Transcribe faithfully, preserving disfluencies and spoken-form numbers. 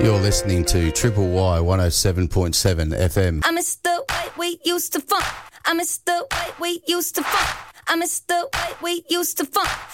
You're listening to Triple Y one oh seven point seven F M. I miss the way we used to funk. I miss the way we used to funk. I miss the way we used to funk.